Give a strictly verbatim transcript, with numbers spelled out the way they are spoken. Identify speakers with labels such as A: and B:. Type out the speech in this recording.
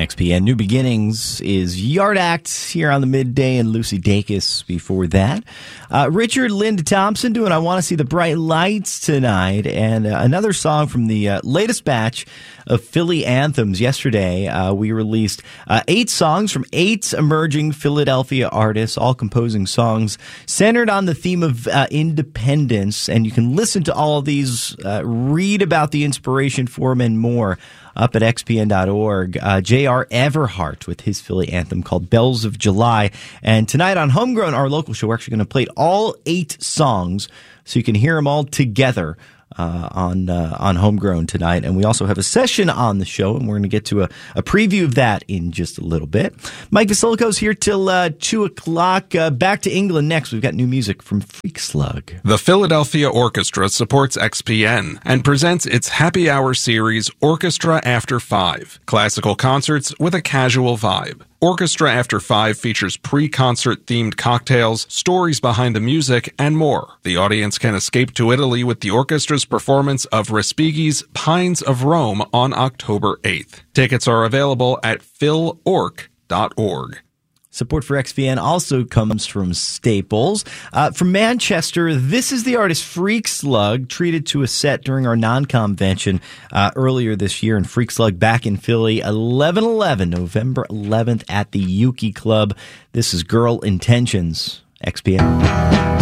A: X P N New Beginnings is Yard Act here on the midday, and Lucy Dacus before that. Uh, Richard Linda Thompson doing I Want to See the Bright Lights tonight, and uh, another song from the uh, latest batch of Philly anthems. Yesterday, uh, we released uh, eight songs from eight emerging Philadelphia artists, all composing songs centered on the theme of uh, independence, and you can listen to all of these, uh, read about the inspiration for them and more up at X P N dot org. Uh, J R Everhart with his Philly anthem called Bells of July. And tonight on Homegrown, our local show, we're actually going to play all eight songs so you can hear them all together uh, on uh, on Homegrown tonight. And we also have a session on the show, and we're going to get to a, a preview of that in just a little bit. Mike Vasilico's here till uh, two o'clock. Uh, back to England next. We've got new music from Freak Slug.
B: The Philadelphia Orchestra supports X P N and presents its Happy Hour series, Orchestra After Five, classical concerts with a casual vibe. Orchestra After Five features pre-concert themed cocktails, stories behind the music, and more. The audience can escape to Italy with the orchestra's performance of Respighi's Pines of Rome on October eighth. Tickets are available at phil orc dot org.
A: Support for X P N also comes from Staples. Uh, from Manchester, this is the artist Freak Slug, treated to a set during our non-convention uh, earlier this year. And Freak Slug back in Philly, eleven eleven, November eleventh at the Yuki Club. This is Girl Intentions, X P N.